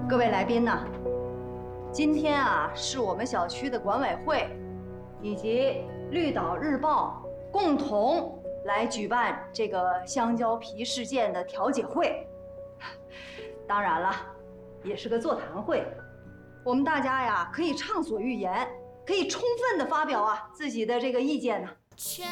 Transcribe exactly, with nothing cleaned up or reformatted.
各位来宾呐，今天啊是我们小区的管委会以及绿岛日报共同来举办这个香蕉皮事件的调解会。当然了，也是个座谈会，我们大家呀可以畅所欲言，可以充分的发表啊自己的这个意见呢。